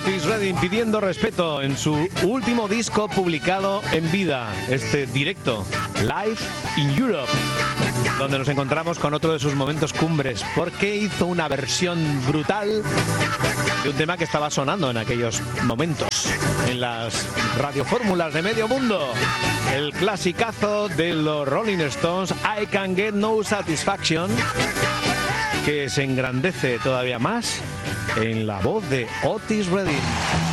Otis Redding pidiendo respeto en su último disco publicado en vida, este directo, Live in Europe, donde nos encontramos con otro de sus momentos cumbres, porque hizo una versión brutal de un tema que estaba sonando en aquellos momentos en las radiofórmulas de medio mundo, el clasicazo de los Rolling Stones, I Can Get No Satisfaction, que se engrandece todavía más en la voz de Otis Redding.